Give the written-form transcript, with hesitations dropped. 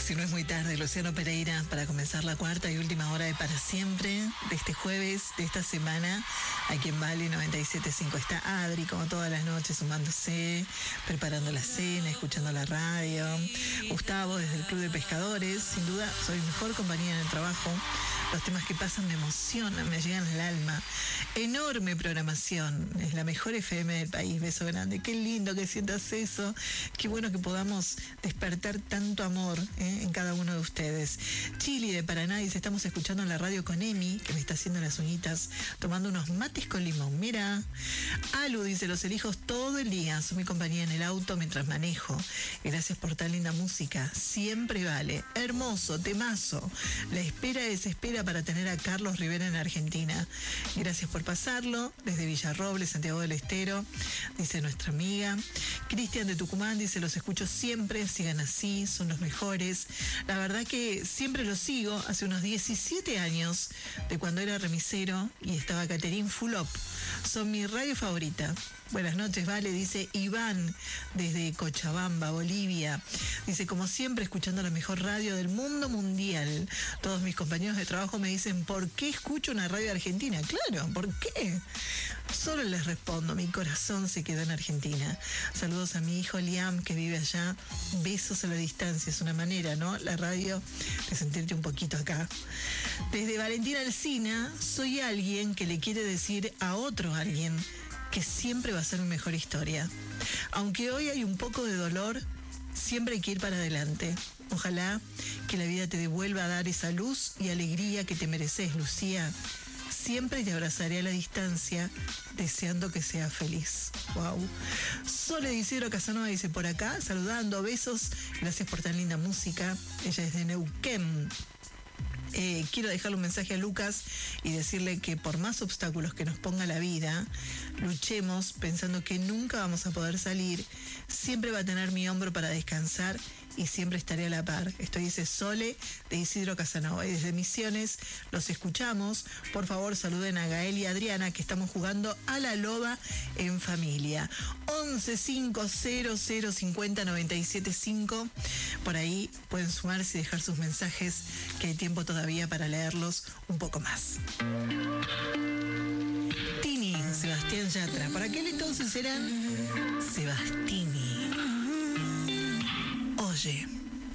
Si no es muy tarde, Luciano Pereira, para comenzar la cuarta y última hora de Para Siempre, de este jueves, de esta semana, aquí en Vale 97.5 está Adri, como todas las noches, sumándose, preparando la cena, escuchando la radio. Gustavo, desde el Club de Pescadores, sin duda, soy mejor compañía en el trabajo. Los temas que pasan me emocionan, me llegan al alma. Enorme programación, es la mejor FM del país, beso grande. Qué lindo que sientas eso, qué bueno que podamos despertar tanto amor en cada uno de ustedes. Chili de Paraná dice, estamos escuchando la radio con Emi, que me está haciendo las uñitas, tomando unos mates con limón. Mira, Alu dice, los elijo todo el día, son mi compañía en el auto mientras manejo. Gracias por tan linda música, siempre vale. Hermoso, temazo. La espera desespera para tener a Carlos Rivera en Argentina. Gracias por pasarlo. Desde Villarroble, Santiago del Estero, dice nuestra amiga. Cristian de Tucumán dice, los escucho siempre, sigan así, son los mejores. La verdad que siempre los sigo, hace unos 17 años, de cuando era remisero y estaba Caterín Fulop. Son mi radio favorita. Buenas noches, Vale, dice Iván desde Cochabamba, Bolivia. Dice, como siempre, escuchando la mejor radio del mundo mundial. Todos mis compañeros de trabajo me dicen, ¿por qué escucho una radio argentina? Claro, ¿por qué? Solo les respondo, mi corazón se quedó en Argentina. Saludos a mi hijo Liam, que vive allá. Besos a la distancia, es una manera, ¿no? La radio de sentirte un poquito acá. Desde Valentina Alsina, soy alguien que le quiere decir a otro alguien que siempre va a ser mi mejor historia. Aunque hoy hay un poco de dolor, siempre hay que ir para adelante. Ojalá que la vida te devuelva a dar esa luz y alegría que te mereces, Lucía. Siempre te abrazaré a la distancia, deseando que seas feliz. Wow. Sole de Isidro Casanova dice, por acá, saludando, besos, gracias por tan linda música. Ella es de Neuquén. Quiero dejarle un mensaje a Lucas y decirle que por más obstáculos que nos ponga la vida, luchemos pensando que nunca vamos a poder salir. Siempre va a tener mi hombro para descansar y siempre estaré a la par. Esto dice Sole de Isidro Casanova. Y desde Misiones los escuchamos. Por favor, saluden a Gael y Adriana, que estamos jugando a la loba en familia. 1150050975. Por ahí pueden sumarse y dejar sus mensajes, que hay tiempo todavía para leerlos un poco más. Tini, Sebastián Yatra. Por aquel entonces eran Sebastini. Oye.